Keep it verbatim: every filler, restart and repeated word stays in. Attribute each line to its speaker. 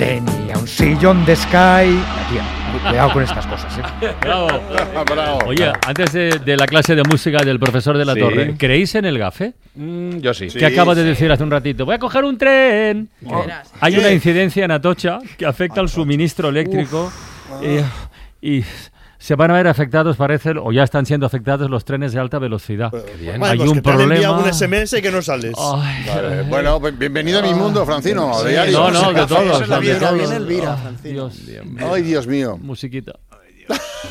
Speaker 1: tenía un sillón de Sky. Tía, cuidado con estas cosas, ¿eh?
Speaker 2: Bravo.
Speaker 3: Bravo.
Speaker 2: Oye, antes de, de la clase de música del profesor de la
Speaker 1: Sí.
Speaker 2: Torre, ¿creéis en el gafe?
Speaker 1: Mm, yo sí.
Speaker 3: Sí.
Speaker 2: Que acaba de decir hace un ratito, voy a coger un tren.
Speaker 4: Verás.
Speaker 2: Hay
Speaker 3: ¿Qué?
Speaker 2: una incidencia en Atocha que afecta al suministro eléctrico eh, y se van a ver afectados, parece, o ya están siendo afectados los trenes de alta velocidad.
Speaker 1: Bien.
Speaker 5: Vale,
Speaker 2: Hay
Speaker 5: pues
Speaker 2: un
Speaker 5: que te han
Speaker 2: problema.
Speaker 5: enviado un S M S y que no sales.
Speaker 2: Ay,
Speaker 3: Vale, bueno, pues bienvenido a mi mundo, Francino.
Speaker 2: sí,
Speaker 3: diario.
Speaker 2: no, no, de
Speaker 3: Café.
Speaker 2: todos.
Speaker 6: Eso es la
Speaker 2: de
Speaker 6: vida,
Speaker 2: todos.
Speaker 6: viene Elvira,
Speaker 2: Ay,
Speaker 6: Francino.
Speaker 2: Dios,
Speaker 3: Ay, Dios mío.
Speaker 2: musiquita.